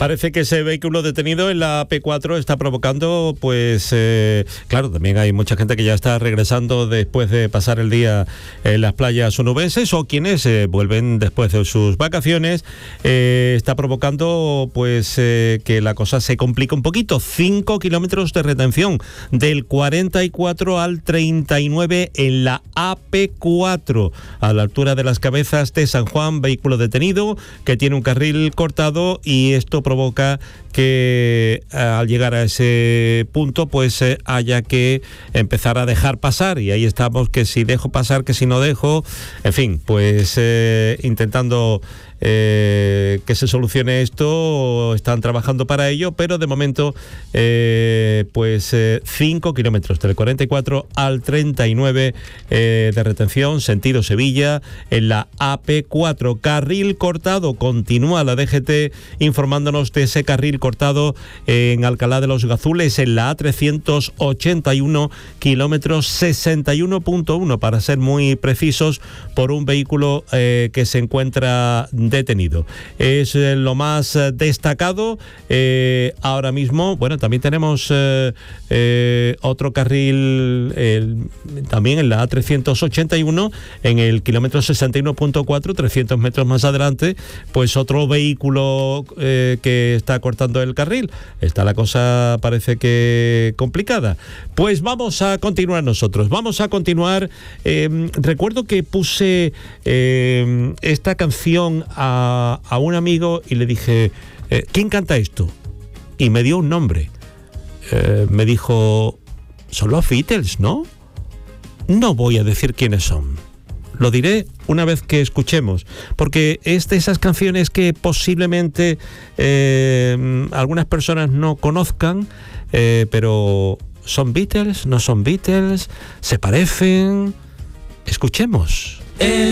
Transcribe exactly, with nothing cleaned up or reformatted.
Parece que ese vehículo detenido en la A P cuatro está provocando, pues, eh, claro, también hay mucha gente que ya está regresando después de pasar el día en las playas onubenses, o quienes eh, vuelven después de sus vacaciones. Eh, está provocando, pues, eh, que la cosa se complica un poquito. Cinco kilómetros de retención del cuarenta y cuatro al treinta y nueve en la A P cuatro, a la altura de las Cabezas de San Juan. Vehículo detenido que tiene un carril cortado, y esto provoca que eh, al llegar a ese punto pues eh, haya que empezar a dejar pasar, y ahí estamos, que si dejo pasar, que si no dejo, en fin, pues eh, intentando eh, que se solucione esto. Están trabajando para ello, pero de momento eh, pues cinco eh, kilómetros del cuarenta y cuatro al treinta y nueve eh, de retención sentido Sevilla en la A P cuatro, carril cortado. Continúa la D G T informándonos de ese carril cortado en Alcalá de los Gazules en la A trescientos ochenta y uno, kilómetros sesenta y uno punto uno, para ser muy precisos, por un vehículo eh, que se encuentra detenido. Es eh, lo más eh, destacado eh, ahora mismo. Bueno, también tenemos eh, eh, otro carril eh, también en la A trescientos ochenta y uno, en el kilómetro sesenta y uno punto cuatro, trescientos metros más adelante, pues otro vehículo eh, que está cortando el carril. Está la cosa, parece que complicada. Pues vamos a continuar nosotros, vamos a continuar. Eh, recuerdo que puse eh, esta canción a, a un amigo y le dije, eh, ¿quién canta esto? Y me dio un nombre. Eh, me dijo, son los Beatles, ¿no? No voy a decir quiénes son. Lo diré una vez que escuchemos, porque es de esas canciones que posiblemente eh, algunas personas no conozcan, eh, pero ¿son Beatles? ¿No son Beatles? ¿Se parecen? Escuchemos.